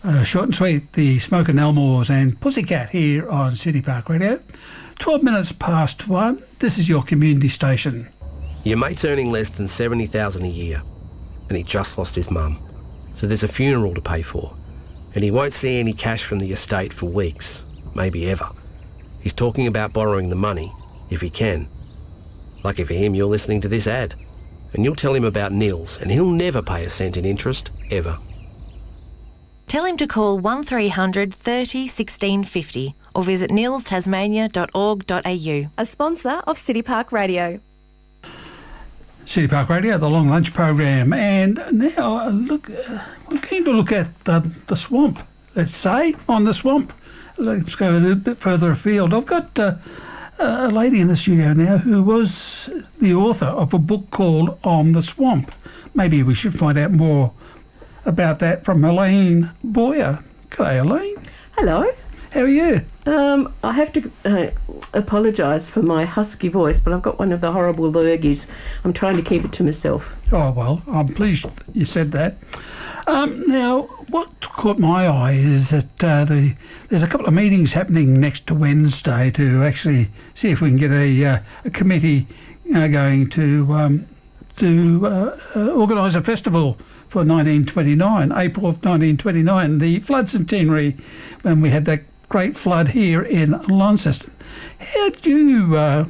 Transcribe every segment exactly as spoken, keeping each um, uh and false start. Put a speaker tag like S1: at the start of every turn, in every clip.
S1: Uh, short and sweet, the Smokin' Elmores and Pussycat here on City Park Radio. twelve minutes past one. This is your community station.
S2: Your mate's earning less than seventy thousand dollars a year, and he just lost his mum. So there's a funeral to pay for, and he won't see any cash from the estate for weeks, maybe ever. He's talking about borrowing the money, if he can. Lucky for him, you're listening to this ad, and you'll tell him about Nils, and he'll never pay a cent in interest, ever.
S3: Tell him to call one three hundred thirty sixteen fifty or visit nils tasmania dot org dot a u.
S4: A sponsor of City Park Radio.
S1: City Park Radio, the long lunch program, and now uh, look, uh, we're keen to look at uh, the swamp. Let's say on the swamp. Let's go a little bit further afield. I've got uh, a lady in the studio now who was the author of a book called On the Swamp. Maybe we should find out more about that from Elaine Boyer. G'day, Elaine.
S5: Hello.
S1: How are you?
S5: Um, I have to uh, apologise for my husky voice, but I've got one of the horrible lurgies. I'm trying to keep it to myself.
S1: Oh, well, I'm pleased you said that. Um, now, what caught my eye is that uh, the there's a couple of meetings happening next to Wednesday to actually see if we can get a, uh, a committee uh, going to, um, to uh, uh, organise a festival for nineteen twenty-nine, April of nineteen twenty-nine, the flood centenary, when we had that great flood here in Launceston. How did you, uh,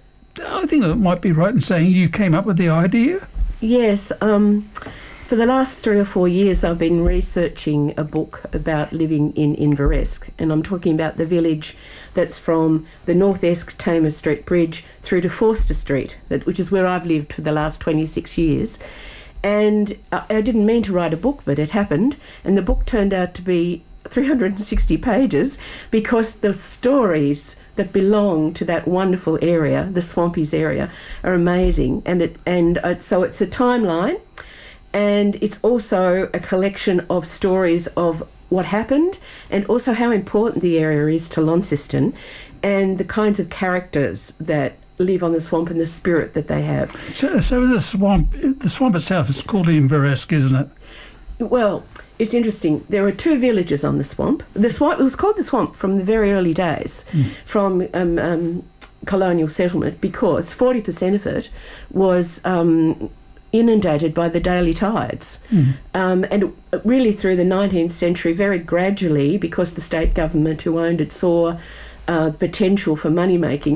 S1: I think it might be right in saying you came up with the idea?
S5: Yes, um, for the last three or four years I've been researching a book about living in Inveresk, and I'm talking about the village that's from the North Esk Tamer Street Bridge through to Forster Street, that, which is where I've lived for the last twenty-six years. And I didn't mean to write a book, but it happened, and the book turned out to be three hundred sixty pages because the stories that belong to that wonderful area, the Swampies area, are amazing. And it and uh, so it's a timeline, and it's also a collection of stories of what happened and also how important the area is to Launceston and the kinds of characters that live on the swamp and the spirit that they have.
S1: So, so the swamp, the swamp itself is called Inveresk, isn't it?
S5: Well, it's interesting. There are two villages on the swamp. The swamp, it was called the swamp from the very early days, mm. from um, um, colonial settlement, because forty percent of it was um, inundated by the daily tides. Mm. Um, and it, really through the nineteenth century, very gradually, because the state government who owned it saw uh, potential for money making,